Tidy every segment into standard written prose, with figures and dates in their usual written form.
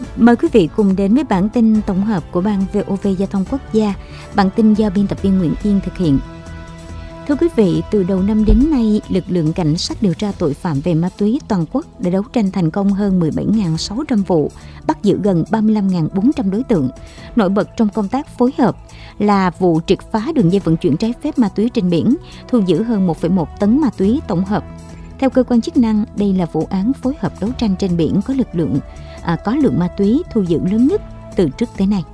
Mời quý vị cùng đến với bản tin tổng hợp của Ban VOV Giao thông Quốc gia. Bản tin do biên tập viên Nguyễn Yên thực hiện. Thưa quý vị, từ đầu năm đến nay, lực lượng cảnh sát điều tra tội phạm về ma túy toàn quốc đã đấu tranh thành công hơn 17.600 vụ, bắt giữ gần 35.400 đối tượng. Nổi bật trong công tác phối hợp là vụ triệt phá đường dây vận chuyển trái phép ma túy trên biển, thu giữ hơn 1,1 tấn ma túy tổng hợp. Theo cơ quan chức năng, đây là vụ án phối hợp đấu tranh trên biển có lượng ma túy thu giữ lớn nhất từ trước tới nay.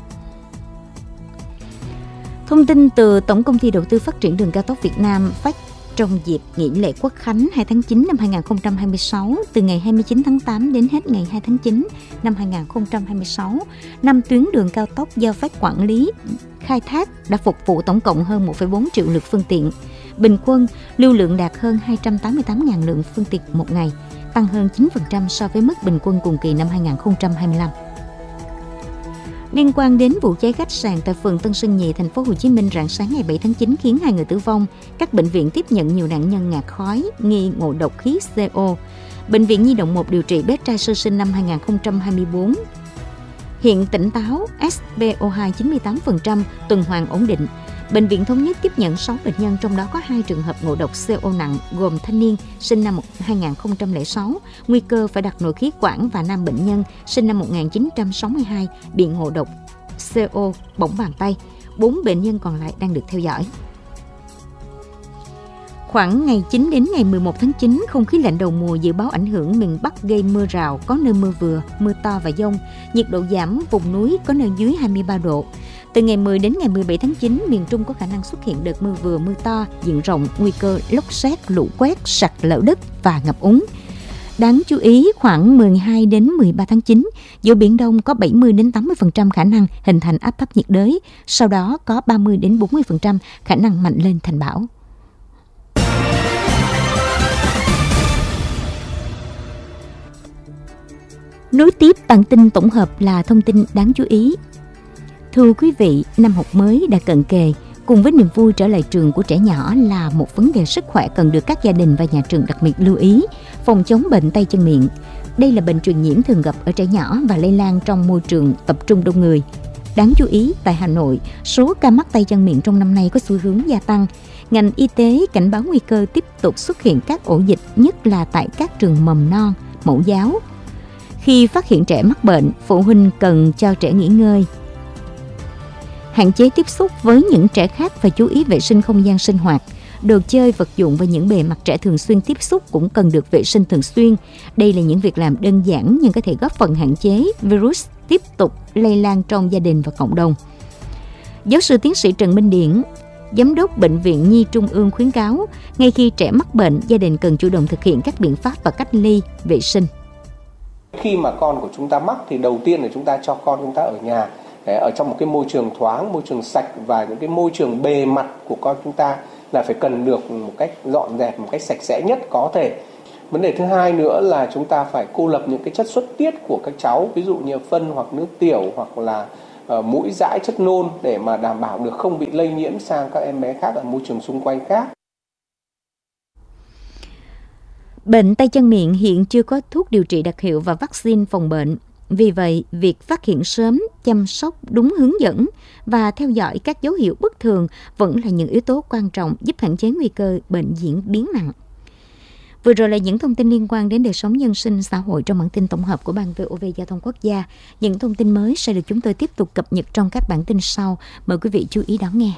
Thông tin từ Tổng Công ty Đầu tư Phát triển Đường cao tốc Việt Nam phát trong dịp nghỉ lễ Quốc khánh 2 tháng 9 năm 2026, từ ngày 29 tháng 8 đến hết ngày 2 tháng 9 năm 2026, 5 tuyến đường cao tốc do Phát quản lý khai thác đã phục vụ tổng cộng hơn 1,4 triệu lượt phương tiện. Bình quân, lưu lượng đạt hơn 288.000 lượng phương tiện một ngày, tăng hơn 9% so với mức bình quân cùng kỳ năm 2025. Liên quan đến vụ cháy khách sạn tại phường Tân Sơn Nhì, thành phố Hồ Chí Minh rạng sáng ngày 7 tháng 9 khiến 2 người tử vong, các bệnh viện tiếp nhận nhiều nạn nhân ngạt khói nghi ngộ độc khí CO. Bệnh viện Nhi đồng 1 điều trị bé trai sơ sinh năm 2024 hiện tỉnh táo, SpO2 98%, tuần hoàn ổn định. Bệnh viện Thống Nhất tiếp nhận 6 bệnh nhân, trong đó có 2 trường hợp ngộ độc CO nặng, gồm thanh niên sinh năm 2006, nguy cơ phải đặt nội khí quản, và nam bệnh nhân sinh năm 1962 bị ngộ độc CO bỏng bàn tay. 4 bệnh nhân còn lại đang được theo dõi. Khoảng ngày 9 đến ngày 11 tháng 9, không khí lạnh đầu mùa dự báo ảnh hưởng miền Bắc gây mưa rào, có nơi mưa vừa, mưa to và dông. Nhiệt độ giảm, vùng núi có nơi dưới 23 độ. Từ ngày 10 đến ngày 17 tháng 9, miền Trung có khả năng xuất hiện đợt mưa vừa, mưa to, diện rộng, nguy cơ lốc sét, lũ quét, sạt lở đất và ngập úng. Đáng chú ý, khoảng 12 đến 13 tháng 9, giữa Biển Đông có 70 đến 80% khả năng hình thành áp thấp nhiệt đới, sau đó có 30 đến 40% khả năng mạnh lên thành bão. Nối tiếp bản tin tổng hợp là thông tin đáng chú ý. Thưa quý vị, năm học mới đã cận kề, cùng với niềm vui trở lại trường của trẻ nhỏ là một vấn đề sức khỏe cần được các gia đình và nhà trường đặc biệt lưu ý, phòng chống bệnh tay chân miệng. Đây là bệnh truyền nhiễm thường gặp ở trẻ nhỏ và lây lan trong môi trường tập trung đông người. Đáng chú ý, tại Hà Nội, số ca mắc tay chân miệng trong năm nay có xu hướng gia tăng. Ngành y tế cảnh báo nguy cơ tiếp tục xuất hiện các ổ dịch, nhất là tại các trường mầm non, mẫu giáo. Khi phát hiện trẻ mắc bệnh, phụ huynh cần cho trẻ nghỉ ngơi, hạn chế tiếp xúc với những trẻ khác và chú ý vệ sinh không gian sinh hoạt. Đồ chơi, vật dụng và những bề mặt trẻ thường xuyên tiếp xúc cũng cần được vệ sinh thường xuyên. Đây là những việc làm đơn giản nhưng có thể góp phần hạn chế virus tiếp tục lây lan trong gia đình và cộng đồng. Giáo sư tiến sĩ Trần Minh Điển, Giám đốc Bệnh viện Nhi Trung ương khuyến cáo, ngay khi trẻ mắc bệnh, gia đình cần chủ động thực hiện các biện pháp và cách ly, vệ sinh. Khi mà con của chúng ta mắc thì đầu tiên là chúng ta cho con chúng ta ở nhà, ở trong một cái môi trường thoáng, môi trường sạch, và những cái môi trường bề mặt của con chúng ta là phải cần được một cách dọn dẹp, một cách sạch sẽ nhất có thể. Vấn đề thứ hai nữa là chúng ta phải cô lập những cái chất xuất tiết của các cháu, ví dụ như phân hoặc nước tiểu hoặc là mũi dãi, chất nôn, để mà đảm bảo được không bị lây nhiễm sang các em bé khác ở môi trường xung quanh khác. Bệnh tay chân miệng hiện chưa có thuốc điều trị đặc hiệu và vaccine phòng bệnh. Vì vậy, việc phát hiện sớm, chăm sóc đúng hướng dẫn và theo dõi các dấu hiệu bất thường vẫn là những yếu tố quan trọng giúp hạn chế nguy cơ bệnh diễn biến nặng. Vừa rồi là những thông tin liên quan đến đời sống nhân sinh xã hội trong bản tin tổng hợp của Ban VOV Giao thông Quốc gia. Những thông tin mới sẽ được chúng tôi tiếp tục cập nhật trong các bản tin sau. Mời quý vị chú ý đón nghe.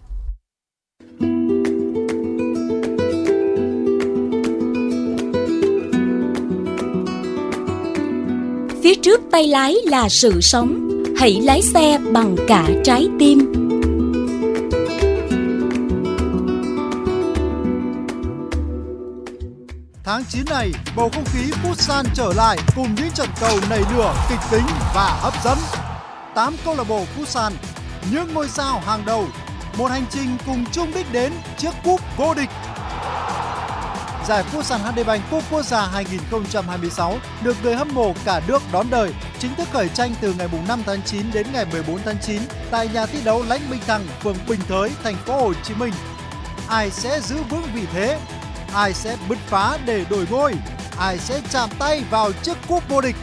Phía trước tay lái là sự sống, hãy lái xe bằng cả trái tim. Tháng 9 này, bầu không khí Futsal trở lại cùng những trận cầu nảy lửa, kịch tính và hấp dẫn. 8 câu lạc bộ Futsal, những ngôi sao hàng đầu, một hành trình cùng chung đích đến chiếc cúp vô địch. Giải Futsal HD Bank Cúp Quốc gia 2026 được người hâm mộ cả nước đón đợi, chính thức khởi tranh từ ngày 5 tháng 9 đến ngày 14 tháng 9 tại nhà thi đấu Lãnh Minh Thăng, phường Bình Thới, thành phố Hồ Chí Minh. Ai sẽ giữ vững vị thế? Ai sẽ bứt phá để đổi ngôi? Ai sẽ chạm tay vào chiếc cúp vô địch?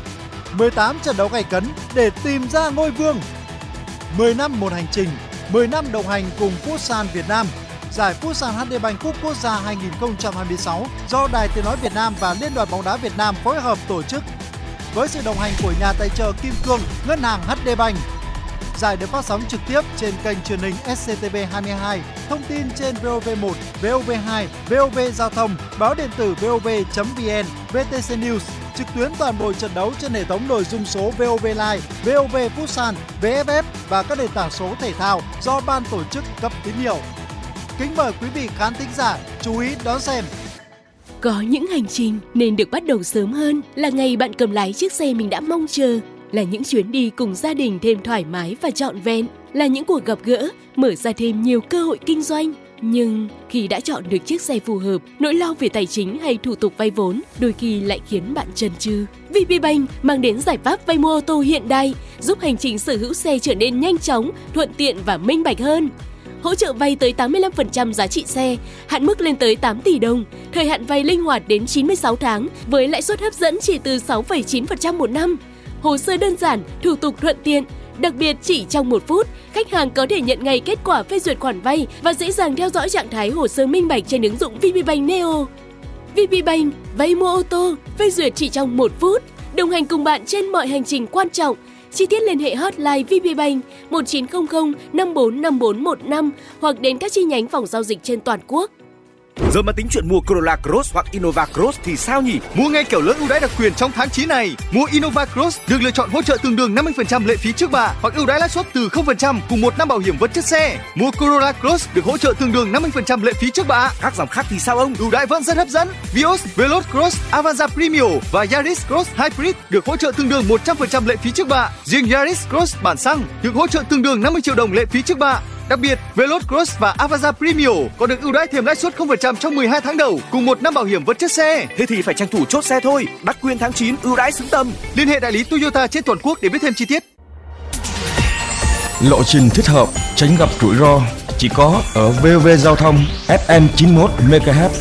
18 trận đấu gay cấn để tìm ra ngôi vương. 10 năm một hành trình, 10 năm đồng hành cùng Futsal Việt Nam. Giải Futsal HD Bank Cup Quốc gia 2026 do Đài Tiếng nói Việt Nam và Liên đoàn bóng đá Việt Nam phối hợp tổ chức. Với sự đồng hành của nhà tài trợ Kim Cương, Ngân hàng HD Bank. Giải được phát sóng trực tiếp trên kênh truyền hình SCTV22, thông tin trên VOV1, VOV2, VOV Giao thông, báo điện tử VOV.vn, VTC News, trực tuyến toàn bộ trận đấu trên hệ thống nội dung số VOV Live, VOV Futsal, VFF và các nền tảng số thể thao do ban tổ chức cấp tín hiệu. Kính mời quý vị khán thính giả chú ý đón xem. Có những hành trình nên được bắt đầu sớm hơn là ngày bạn cầm lái chiếc xe mình đã mong chờ, là những chuyến đi cùng gia đình thêm thoải mái và trọn vẹn, là những cuộc gặp gỡ mở ra thêm nhiều cơ hội kinh doanh. Nhưng khi đã chọn được chiếc xe phù hợp, nỗi lo về tài chính hay thủ tục vay vốn đôi khi lại khiến bạn chần chừ. VPBank mang đến giải pháp vay mua ô tô hiện đại, giúp hành trình sở hữu xe trở nên nhanh chóng, thuận tiện và minh bạch hơn. Hỗ trợ vay tới 85% giá trị xe, hạn mức lên tới 8 tỷ đồng, thời hạn vay linh hoạt đến 96 tháng với lãi suất hấp dẫn chỉ từ 6,9% một năm. Hồ sơ đơn giản, thủ tục thuận tiện. Đặc biệt chỉ trong 1 phút, khách hàng có thể nhận ngay kết quả phê duyệt khoản vay và dễ dàng theo dõi trạng thái hồ sơ minh bạch trên ứng dụng VPBank Neo. VPBank, vay mua ô tô, phê duyệt chỉ trong 1 phút, đồng hành cùng bạn trên mọi hành trình quan trọng. Chi tiết liên hệ hotline VPBank 1900 545415 hoặc đến các chi nhánh phòng giao dịch trên toàn quốc. Giờ mà tính chuyện mua Corolla Cross hoặc Innova Cross thì sao nhỉ? Mua ngay kiểu lớn ưu đãi đặc quyền trong tháng 9 này. Mua Innova Cross được lựa chọn hỗ trợ tương đương 50% lệ phí trước bạ hoặc ưu đãi lãi suất từ 0% cùng 1 năm bảo hiểm vật chất xe. Mua Corolla Cross được hỗ trợ tương đương 50% lệ phí trước bạ. Các dòng khác thì sao ông? Ưu đãi vẫn rất hấp dẫn. Vios, Veloz Cross, Avanza Premium và Yaris Cross Hybrid được hỗ trợ tương đương 100% lệ phí trước bạ. Riêng Yaris Cross bản xăng được hỗ trợ tương đương 50 triệu đồng lệ phí trước bạ. Đặc biệt, Veloz Cross và Avanza Premium còn được ưu đãi thêm lãi suất 0% trong 12 tháng đầu cùng 1 năm bảo hiểm vật chất xe. Thế thì phải tranh thủ chốt xe thôi. Đắc quyền tháng 9 ưu đãi xứng tầm. Liên hệ đại lý Toyota trên toàn quốc để biết thêm chi tiết. Lộ trình thích hợp, tránh gặp rủi ro chỉ có ở VOV Giao thông FM 91 MHz.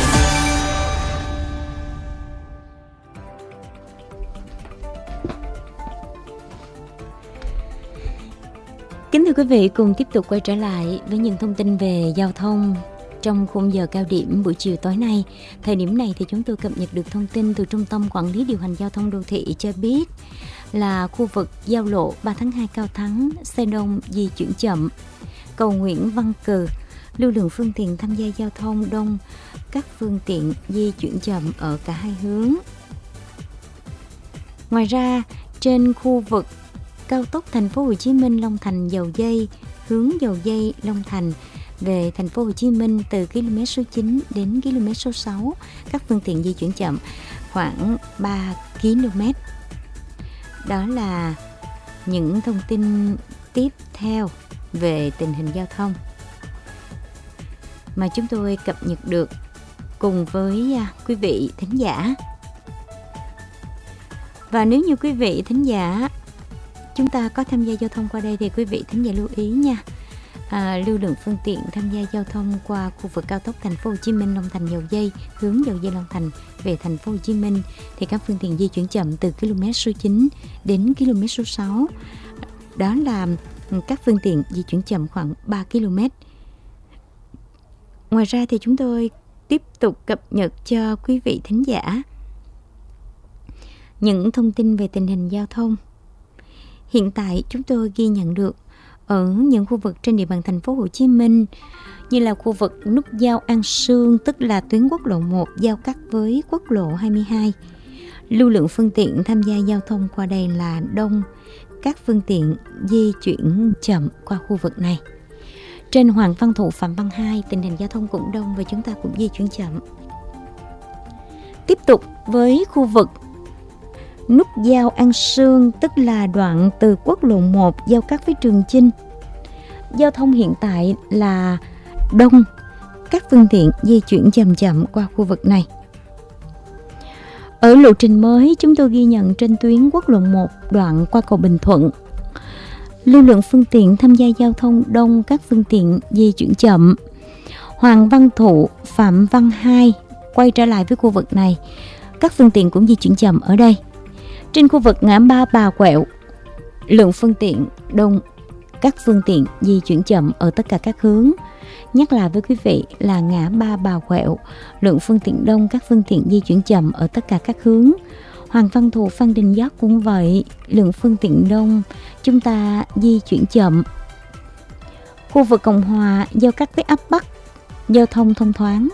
Kính thưa quý vị, cùng tiếp tục quay trở lại với những thông tin về giao thông trong khung giờ cao điểm buổi chiều tối nay. Thời điểm này thì chúng tôi cập nhật được thông tin từ Trung tâm Quản lý Điều hành Giao thông Đô thị cho biết là khu vực giao lộ 3 tháng 2 Cao Thắng, xe đông di chuyển chậm, cầu Nguyễn Văn Cừ, lưu lượng phương tiện tham gia giao thông đông, các phương tiện di chuyển chậm ở cả hai hướng. Ngoài ra, trên khu vực cao tốc Thành phố Hồ Chí Minh Long Thành Dầu Giây, hướng Dầu Giây Long Thành về Thành phố Hồ Chí Minh từ km số 9 đến km số 6, các phương tiện di chuyển chậm khoảng 3 km. Đó là những thông tin tiếp theo về tình hình giao thông mà chúng tôi cập nhật được cùng với quý vị thính giả. Và nếu như quý vị thính giả chúng ta có tham gia giao thông qua đây thì quý vị thính giả lưu ý nha. Lưu lượng phương tiện tham gia giao thông qua khu vực cao tốc Thành phố Hồ Chí Minh Long Thành Dầu Giây, hướng Dầu Giây Long Thành về Thành phố Hồ Chí Minh thì các phương tiện di chuyển chậm từ km số 9 đến km số 6. Đó là các phương tiện di chuyển chậm khoảng 3 km. Ngoài ra thì chúng tôi tiếp tục cập nhật cho quý vị thính giả những thông tin về tình hình giao thông. Hiện tại chúng tôi ghi nhận được ở những khu vực trên địa bàn Thành phố Hồ Chí Minh như là khu vực nút giao An Sương, tức là tuyến quốc lộ 1 giao cắt với quốc lộ 22. Lưu lượng phương tiện tham gia giao thông qua đây là đông, các phương tiện di chuyển chậm qua khu vực này. Trên Hoàng Văn Thụ, Phạm Văn Hai, tình hình giao thông cũng đông và chúng ta cũng di chuyển chậm. Tiếp tục với khu vực nút giao An Sương, tức là đoạn từ quốc lộ 1 giao cắt với Trường Chinh. Giao thông hiện tại là đông, các phương tiện di chuyển chậm chậm qua khu vực này. Ở lộ trình mới, chúng tôi ghi nhận trên tuyến quốc lộ 1 đoạn qua cầu Bình Thuận. Lưu lượng phương tiện tham gia giao thông đông, các phương tiện di chuyển chậm. Hoàng Văn Thụ, Phạm Văn Hai quay trở lại với khu vực này, các phương tiện cũng di chuyển chậm ở đây. Trên khu vực ngã ba Bà Quẹo, lượng phương tiện đông, các phương tiện di chuyển chậm ở tất cả các hướng. Nhắc lại với quý vị là ngã ba Bà Quẹo, lượng phương tiện đông, các phương tiện di chuyển chậm ở tất cả các hướng. Hoàng Văn Thụ, Phan Đình Giót cũng vậy, lượng phương tiện đông, chúng ta di chuyển chậm. Khu vực Cộng Hòa giao cắt với ấp Bắc, giao thông thông thoáng.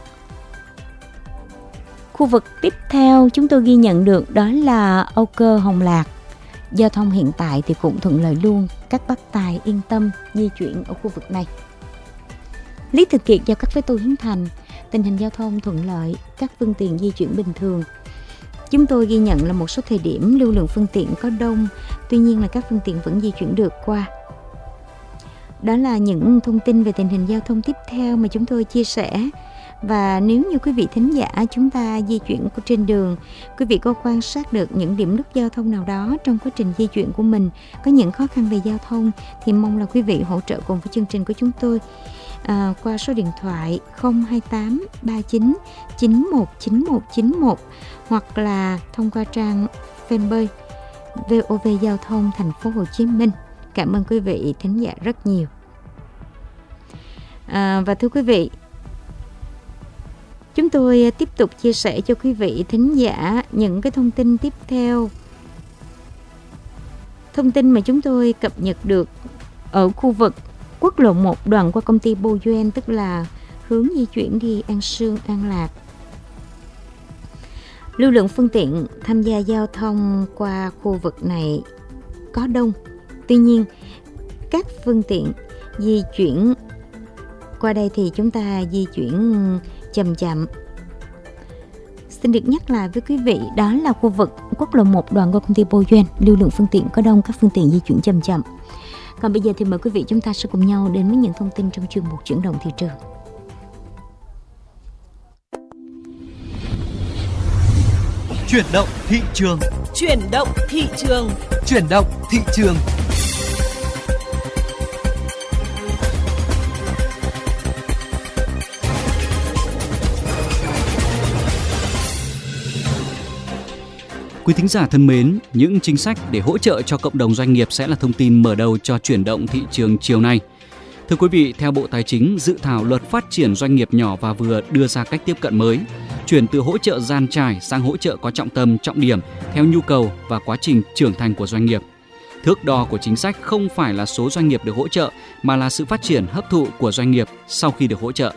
Khu vực tiếp theo chúng tôi ghi nhận được đó là Âu Cơ, Hồng Lạc. Giao thông hiện tại thì cũng thuận lợi luôn, các bác tài yên tâm di chuyển ở khu vực này. Lý Thực Kiệt giao cắt với Tô Hiến Thành, tình hình giao thông thuận lợi, các phương tiện di chuyển bình thường. Chúng tôi ghi nhận là một số thời điểm lưu lượng phương tiện có đông, tuy nhiên là các phương tiện vẫn di chuyển được qua. Đó là những thông tin về tình hình giao thông tiếp theo mà chúng tôi chia sẻ. Và nếu như quý vị thính giả chúng ta di chuyển trên đường, quý vị có quan sát được những điểm nút giao thông nào đó trong quá trình di chuyển của mình, có những khó khăn về giao thông, thì mong là quý vị hỗ trợ cùng với chương trình của chúng tôi qua số điện thoại 028 39 91 91 91 hoặc là thông qua trang fanpage VOV Giao thông Thành phố Hồ Chí Minh. Cảm ơn quý vị thính giả rất nhiều. Và thưa quý vị, chúng tôi tiếp tục chia sẻ cho quý vị thính giả những cái thông tin tiếp theo. Thông tin mà chúng tôi cập nhật được ở khu vực quốc lộ 1 đoạn qua công ty Boyuan, tức là hướng di chuyển đi An Sương, An Lạc. Lưu lượng phương tiện tham gia giao thông qua khu vực này có đông. Tuy nhiên, các phương tiện di chuyển qua đây thì chúng ta di chuyển chậm chậm. Xin được nhắc lại với quý vị, đó là khu vực quốc lộ 1 đoạn qua công ty Boyuan, lưu lượng phương tiện có đông, các phương tiện di chuyển chậm chậm. Còn bây giờ thì mời quý vị chúng ta sẽ cùng nhau đến với những thông tin trong chuyên mục chuyển động thị trường. Chuyển động thị trường. Chuyển động thị trường. Chuyển động thị trường. Quý thính giả thân mến, những chính sách để hỗ trợ cho cộng đồng doanh nghiệp sẽ là thông tin mở đầu cho chuyển động thị trường chiều nay. Thưa quý vị, theo Bộ Tài chính, dự thảo luật phát triển doanh nghiệp nhỏ và vừa đưa ra cách tiếp cận mới, chuyển từ hỗ trợ dàn trải sang hỗ trợ có trọng tâm, trọng điểm theo nhu cầu và quá trình trưởng thành của doanh nghiệp. Thước đo của chính sách không phải là số doanh nghiệp được hỗ trợ, mà là sự phát triển hấp thụ của doanh nghiệp sau khi được hỗ trợ.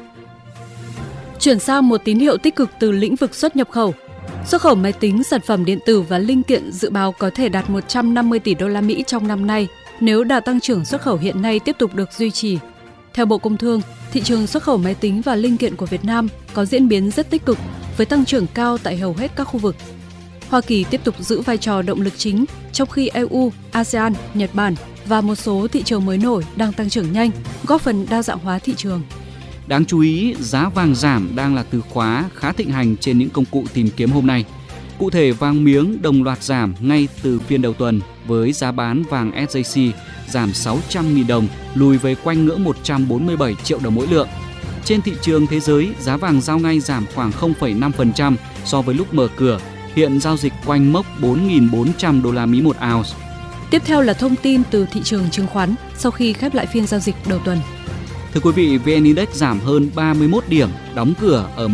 Chuyển sang một tín hiệu tích cực từ lĩnh vực xuất nhập khẩu. Xuất khẩu máy tính, sản phẩm điện tử và linh kiện dự báo có thể đạt 150 tỷ đô la Mỹ trong năm nay nếu đà tăng trưởng xuất khẩu hiện nay tiếp tục được duy trì. Theo Bộ Công Thương, thị trường xuất khẩu máy tính và linh kiện của Việt Nam có diễn biến rất tích cực với tăng trưởng cao tại hầu hết các khu vực. Hoa Kỳ tiếp tục giữ vai trò động lực chính, trong khi EU, ASEAN, Nhật Bản và một số thị trường mới nổi đang tăng trưởng nhanh, góp phần đa dạng hóa thị trường. Đáng chú ý, giá vàng giảm đang là từ khóa khá thịnh hành trên những công cụ tìm kiếm hôm nay. Cụ thể, vàng miếng đồng loạt giảm ngay từ phiên đầu tuần với giá bán vàng SJC giảm 600.000 đồng, lùi về quanh ngưỡng 147 triệu đồng mỗi lượng. Trên thị trường thế giới, giá vàng giao ngay giảm khoảng 0,5% so với lúc mở cửa, hiện giao dịch quanh mốc 4.400 đô la Mỹ một ounce. Tiếp theo là thông tin từ thị trường chứng khoán sau khi khép lại phiên giao dịch đầu tuần. Thưa quý vị, VN Index giảm hơn 31 điểm, đóng cửa ở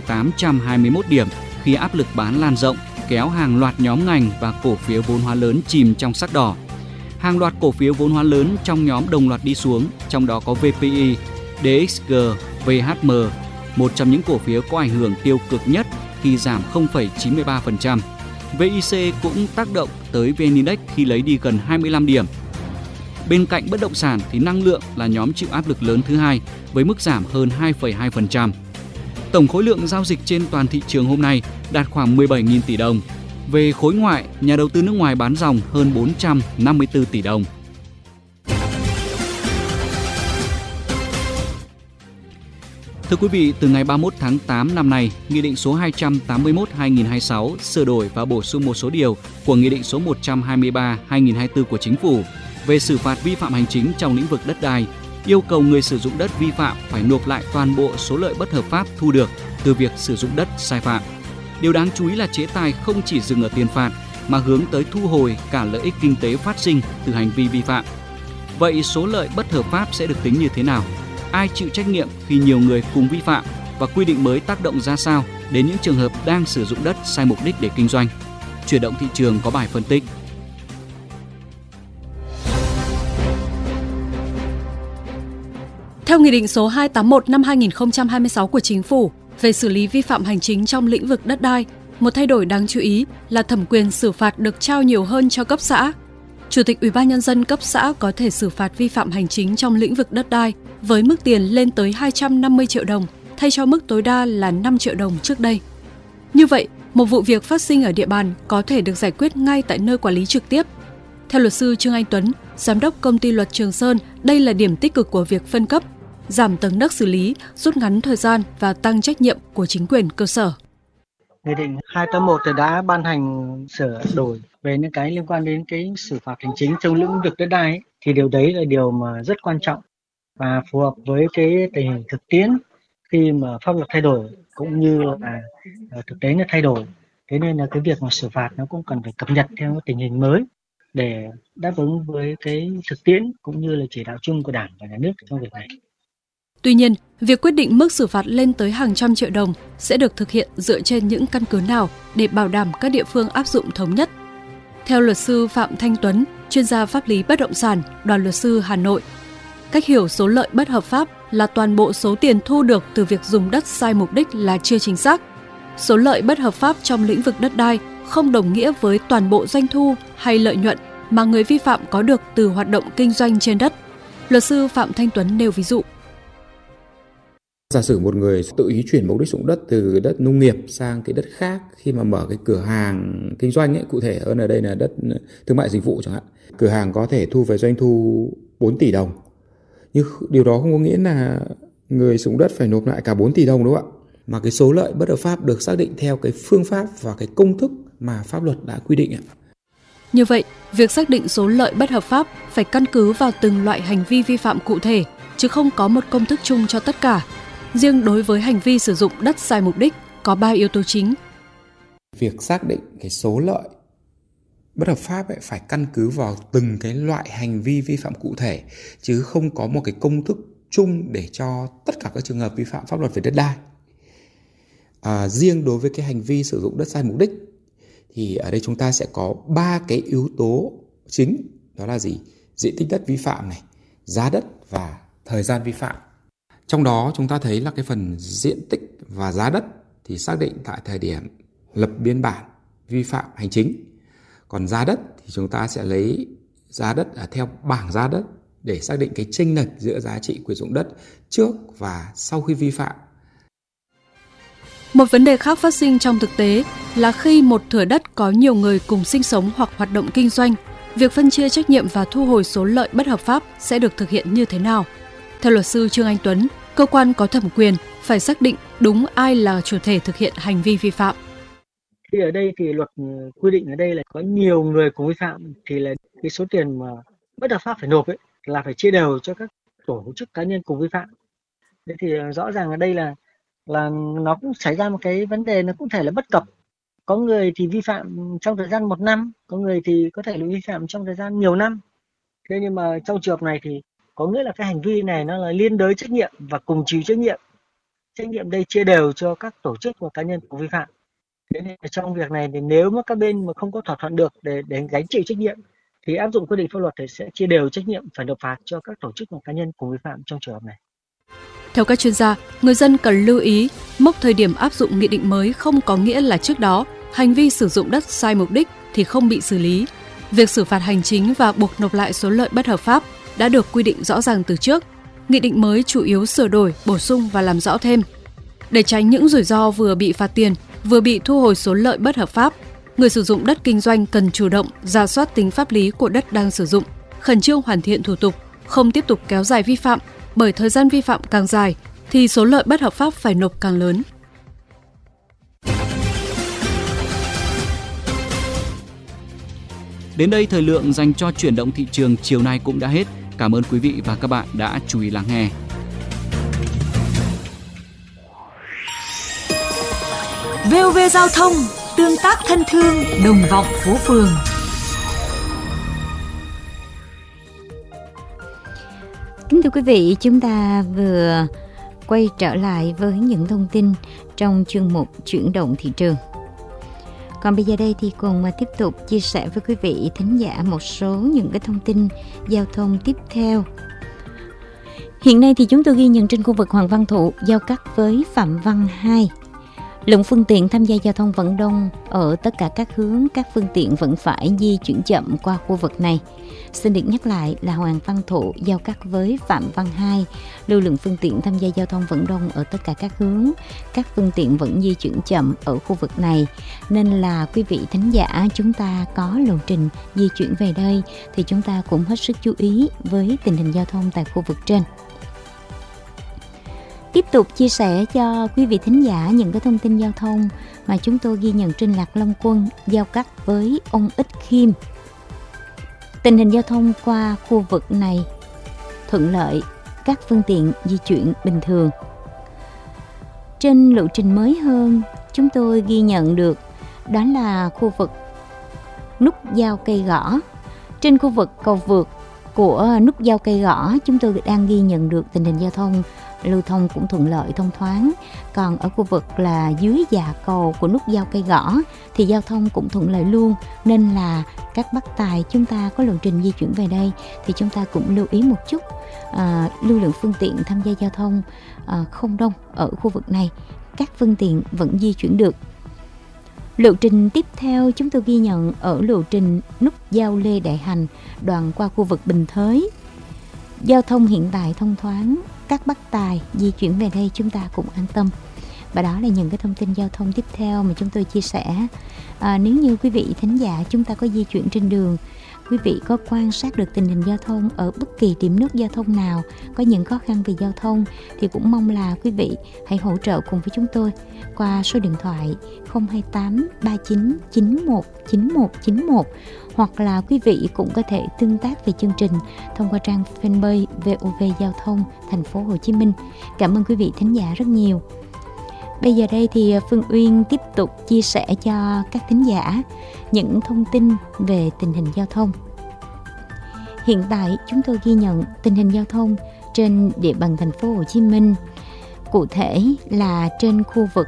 1.821 điểm khi áp lực bán lan rộng, kéo hàng loạt nhóm ngành và cổ phiếu vốn hóa lớn chìm trong sắc đỏ. Hàng loạt cổ phiếu vốn hóa lớn trong nhóm đồng loạt đi xuống, trong đó có VPI, DXG, VHM, một trong những cổ phiếu có ảnh hưởng tiêu cực nhất khi giảm 0,93%. VIC cũng tác động tới VN Index khi lấy đi gần 25 điểm. Bên cạnh bất động sản thì năng lượng là nhóm chịu áp lực lớn thứ hai với mức giảm hơn 2,2%. Tổng khối lượng giao dịch trên toàn thị trường hôm nay đạt khoảng 17.000 tỷ đồng. Về khối ngoại, nhà đầu tư nước ngoài bán dòng hơn 454 tỷ đồng. Thưa quý vị, từ ngày 31 tháng 8 năm nay, Nghị định số 281/2026 sửa đổi và bổ sung một số điều của Nghị định số 123/2024 của Chính phủ về xử phạt vi phạm hành chính trong lĩnh vực đất đai, yêu cầu người sử dụng đất vi phạm phải nộp lại toàn bộ số lợi bất hợp pháp thu được từ việc sử dụng đất sai phạm. Điều đáng chú ý là chế tài không chỉ dừng ở tiền phạt mà hướng tới thu hồi cả lợi ích kinh tế phát sinh từ hành vi vi phạm. Vậy số lợi bất hợp pháp sẽ được tính như thế nào? Ai chịu trách nhiệm khi nhiều người cùng vi phạm và quy định mới tác động ra sao đến những trường hợp đang sử dụng đất sai mục đích để kinh doanh? Chuyển động thị trường có bài phân tích. Theo Nghị định số 281 năm 2026 của Chính phủ về xử lý vi phạm hành chính trong lĩnh vực đất đai, một thay đổi đáng chú ý là thẩm quyền xử phạt được trao nhiều hơn cho cấp xã. Chủ tịch Ủy ban Nhân dân cấp xã có thể xử phạt vi phạm hành chính trong lĩnh vực đất đai với mức tiền lên tới 250 triệu đồng, thay cho mức tối đa là 5 triệu đồng trước đây. Như vậy, một vụ việc phát sinh ở địa bàn có thể được giải quyết ngay tại nơi quản lý trực tiếp. Theo luật sư Trương Anh Tuấn, Giám đốc Công ty Luật Trường Sơn, đây là điểm tích cực của việc phân cấp, giảm tầng nấc xử lý, rút ngắn thời gian và tăng trách nhiệm của chính quyền cơ sở. Nghị định 281 đã ban hành sửa đổi về những cái liên quan đến cái xử phạt hành chính trong lĩnh vực đất đai ấy, thì điều đấy là điều mà rất quan trọng và phù hợp với cái tình hình thực tiễn khi mà pháp luật thay đổi cũng như là thực tế nó thay đổi. Thế nên là cái việc mà xử phạt nó cũng cần phải cập nhật theo tình hình mới để đáp ứng với cái thực tiễn cũng như là chỉ đạo chung của Đảng và Nhà nước trong việc này. Tuy nhiên, việc quyết định mức xử phạt lên tới hàng trăm triệu đồng sẽ được thực hiện dựa trên những căn cứ nào để bảo đảm các địa phương áp dụng thống nhất. Theo luật sư Phạm Thanh Tuấn, chuyên gia pháp lý bất động sản, Đoàn luật sư Hà Nội, cách hiểu số lợi bất hợp pháp là toàn bộ số tiền thu được từ việc dùng đất sai mục đích là chưa chính xác. Số lợi bất hợp pháp trong lĩnh vực đất đai không đồng nghĩa với toàn bộ doanh thu hay lợi nhuận mà người vi phạm có được từ hoạt động kinh doanh trên đất. Luật sư Phạm Thanh Tuấn nêu ví dụ. Giả sử một người tự ý chuyển mục đích sử dụng đất từ đất nông nghiệp sang cái đất khác khi mà mở cái cửa hàng kinh doanh ấy, cụ thể hơn ở đây là đất thương mại dịch vụ chẳng hạn. Cửa hàng có thể thu về doanh thu 4 tỷ đồng. Nhưng điều đó không có nghĩa là người sử dụng đất phải nộp lại cả 4 tỷ đồng đúng không ạ? Mà cái số lợi bất hợp pháp được xác định theo cái phương pháp và cái công thức mà pháp luật đã quy định ạ. Như vậy, việc xác định số lợi bất hợp pháp phải căn cứ vào từng loại hành vi vi phạm cụ thể, chứ không có một công thức chung cho tất cả. Riêng đối với hành vi sử dụng đất sai mục đích có 3 yếu tố chính. Việc xác định cái số lợi bất hợp pháp ấy phải căn cứ vào từng cái loại hành vi vi phạm cụ thể, chứ không có một cái công thức chung để cho tất cả các trường hợp vi phạm pháp luật về đất đai. Riêng đối với cái hành vi sử dụng đất sai mục đích thì ở đây chúng ta sẽ có 3 cái yếu tố chính, đó là gì? Diện tích đất vi phạm này, giá đất và thời gian vi phạm. Trong đó chúng ta thấy là cái phần diện tích và giá đất thì xác định tại thời điểm lập biên bản vi phạm hành chính. Còn giá đất thì chúng ta sẽ lấy giá đất theo bảng giá đất để xác định cái chênh lệch giữa giá trị quyền sử dụng đất trước và sau khi vi phạm. Một vấn đề khác phát sinh trong thực tế là khi một thửa đất có nhiều người cùng sinh sống hoặc hoạt động kinh doanh, việc phân chia trách nhiệm và thu hồi số lợi bất hợp pháp sẽ được thực hiện như thế nào? Theo luật sư Trương Anh Tuấn, cơ quan có thẩm quyền phải xác định đúng ai là chủ thể thực hiện hành vi vi phạm. Thì ở đây thì luật quy định ở đây là có nhiều người cùng vi phạm thì là cái số tiền mà bất hợp pháp phải nộp ấy là phải chia đều cho các tổ chức cá nhân cùng vi phạm. Thế thì rõ ràng ở đây là nó cũng xảy ra một cái vấn đề, nó cũng thể là bất cập. Có người thì vi phạm trong thời gian 1 năm, có người thì có thể là vi phạm trong thời gian nhiều năm. Thế nhưng mà trong trường hợp này thì có nghĩa là cái hành vi này nó là liên đới trách nhiệm và cùng chịu trách nhiệm. Trách nhiệm đây chia đều cho các tổ chức và cá nhân cùng vi phạm. Thế nên trong việc này thì nếu mà các bên mà không có thỏa thuận được để gánh chịu trách nhiệm thì áp dụng quy định pháp luật thì sẽ chia đều trách nhiệm phải nộp phạt cho các tổ chức và cá nhân cùng vi phạm trong trường hợp này. Theo các chuyên gia, người dân cần lưu ý mốc thời điểm áp dụng nghị định mới không có nghĩa là trước đó hành vi sử dụng đất sai mục đích thì không bị xử lý. Việc xử phạt hành chính và buộc nộp lại số lợi bất hợp pháp đã được quy định rõ ràng từ trước. Nghị định mới chủ yếu sửa đổi, bổ sung và làm rõ thêm. Để tránh những rủi ro vừa bị phạt tiền, vừa bị thu hồi số lợi bất hợp pháp, người sử dụng đất kinh doanh cần chủ động rà soát tính pháp lý của đất đang sử dụng, khẩn trương hoàn thiện thủ tục, không tiếp tục kéo dài vi phạm, bởi thời gian vi phạm càng dài thì số lợi bất hợp pháp phải nộp càng lớn. Đến đây thời lượng dành cho chuyển động thị trường chiều nay cũng đã hết. Cảm ơn quý vị và các bạn đã chú ý lắng nghe. VOV Giao thông tương tác thân thương, đồng vọng phố phường. Kính thưa quý vị, chúng ta vừa quay trở lại với những thông tin trong chuyên mục Chuyển động thị trường. Còn bây giờ đây thì cùng tiếp tục chia sẻ với quý vị thính giả một số những cái thông tin giao thông tiếp theo. Hiện nay thì chúng tôi ghi nhận trên khu vực Hoàng Văn Thụ giao cắt với Phạm Văn 2. Lượng phương tiện tham gia giao thông vẫn đông ở tất cả các hướng, các phương tiện vẫn phải di chuyển chậm qua khu vực này. Xin được nhắc lại là Hoàng Văn Thụ giao cắt với Phạm Văn 2, lưu lượng phương tiện tham gia giao thông vẫn đông ở tất cả các hướng, các phương tiện vẫn di chuyển chậm ở khu vực này. Nên là quý vị thính giả chúng ta có lộ trình di chuyển về đây thì chúng ta cũng hết sức chú ý với tình hình giao thông tại khu vực trên. Tiếp tục chia sẻ cho quý vị thính giả những cái thông tin giao thông mà chúng tôi ghi nhận trên Lạc Long Quân giao cắt với Ông Ích Khiêm. Tình hình giao thông qua khu vực này thuận lợi, các phương tiện di chuyển bình thường. Trên lộ trình mới hơn, chúng tôi ghi nhận được đó là khu vực nút giao Cây Gõ. Trên khu vực cầu vượt của nút giao Cây Gõ, chúng tôi đang ghi nhận được tình hình giao thông lưu thông cũng thuận lợi thông thoáng. Còn ở khu vực là dưới dạ cầu của nút giao Cây Gõ thì giao thông cũng thuận lợi luôn. Nên là các bác tài chúng ta có lộ trình di chuyển về đây thì chúng ta cũng lưu ý một chút. Lưu lượng phương tiện tham gia giao thông không đông ở khu vực này, các phương tiện vẫn di chuyển được. Lộ trình tiếp theo chúng tôi ghi nhận ở lộ trình nút giao Lê Đại Hành đoạn qua khu vực Bình Thới. Giao thông hiện tại thông thoáng, các bác tài di chuyển về đây chúng ta cũng an tâm. Và đó là những cái thông tin giao thông tiếp theo mà chúng tôi chia sẻ. Nếu như quý vị thính giả chúng ta có di chuyển trên đường, quý vị có quan sát được tình hình giao thông ở bất kỳ điểm nút giao thông nào, có những khó khăn về giao thông thì cũng mong là quý vị hãy hỗ trợ cùng với chúng tôi qua số điện thoại 028 39 91 91 91, hoặc là quý vị cũng có thể tương tác về chương trình thông qua trang fanpage VOV Giao thông Thành phố Hồ Chí Minh. Cảm ơn quý vị thính giả rất nhiều. Bây giờ đây thì Phương Uyên tiếp tục chia sẻ cho các thính giả những thông tin về tình hình giao thông. Hiện tại chúng tôi ghi nhận tình hình giao thông trên địa bàn Thành phố Hồ Chí Minh, cụ thể là trên khu vực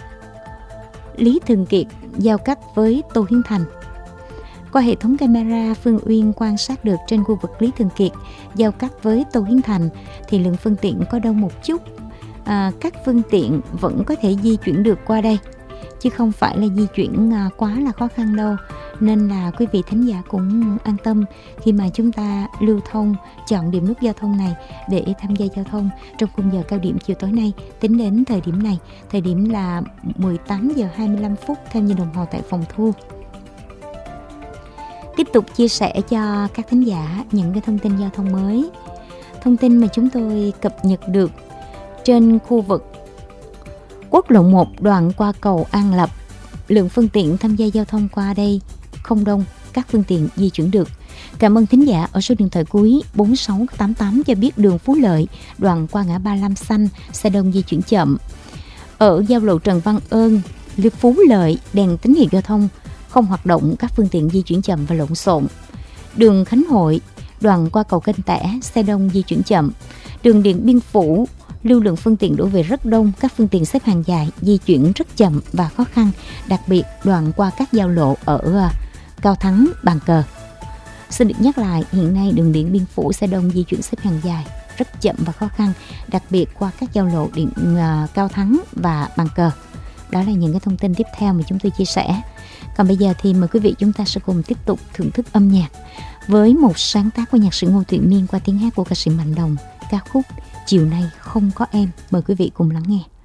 Lý Thường Kiệt giao cắt với Tô Hiến Thành. Qua hệ thống camera, Phương Uyên quan sát được trên khu vực Lý Thường Kiệt giao cắt với Tô Hiến Thành thì lượng phương tiện có đông một chút. Các phương tiện vẫn có thể di chuyển được qua đây, chứ không phải là di chuyển quá là khó khăn đâu. Nên là quý vị thính giả cũng an tâm khi mà chúng ta lưu thông, chọn điểm nút giao thông này để tham gia giao thông trong khung giờ cao điểm chiều tối nay. Tính đến thời điểm này, thời điểm là 18 giờ 25 phút theo giờ đồng hồ tại phòng thu. Tiếp tục chia sẻ cho các thính giả những cái thông tin giao thông mới. Thông tin mà chúng tôi cập nhật được trên khu vực quốc lộ 1 đoạn qua cầu An Lập, lượng phương tiện tham gia giao thông qua đây không đông, các phương tiện di chuyển được. Cảm ơn thính giả ở số điện thoại cuối 4688 cho biết đường Phú Lợi đoạn qua ngã ba Lam Xanh xe đông di chuyển chậm. Ở giao lộ Trần Văn Ơn, Phú Lợi đèn tín hiệu giao thông không hoạt động, các phương tiện di chuyển chậm và lộn xộn. Đường Khánh Hội đoạn qua cầu Kênh Tẻ xe đông di chuyển chậm. Đường Điện Biên Phủ lưu lượng phương tiện đổ về rất đông, các phương tiện xếp hàng dài, di chuyển rất chậm và khó khăn, đặc biệt đoạn qua các giao lộ ở Cao Thắng, Bàn Cờ. Xin được nhắc lại, hiện nay đường Điện Biên Phủ xe đông di chuyển xếp hàng dài, rất chậm và khó khăn, đặc biệt qua các giao lộ Cao Thắng và Bàn Cờ. Đó là những cái thông tin tiếp theo mà chúng tôi chia sẻ. Còn bây giờ thì mời quý vị chúng ta sẽ cùng tiếp tục thưởng thức âm nhạc với một sáng tác của nhạc sĩ Ngô Thụy Miên qua tiếng hát của ca sĩ Mạnh Đồng, ca khúc Chiều Nay Không Có Em. Mời quý vị cùng lắng nghe.